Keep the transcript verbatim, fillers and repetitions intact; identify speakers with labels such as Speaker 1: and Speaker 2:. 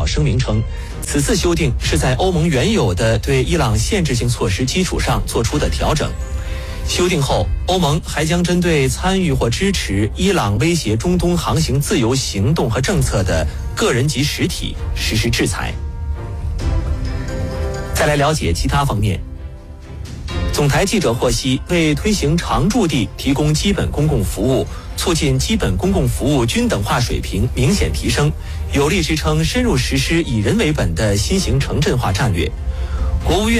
Speaker 1: 声明称，此次修订是在欧盟原有的对伊朗限制性措施基础上做出的调整。修订后，欧盟还将针对参与或支持伊朗威胁中东航行自由行动和政策的个人及实体实施制裁。再来了解其他方面。总台记者获悉，为推行常驻地提供基本公共服务，促进基本公共服务均等化水平明显提升，有力支撑深入实施以人为本的新型城镇化战略，国务院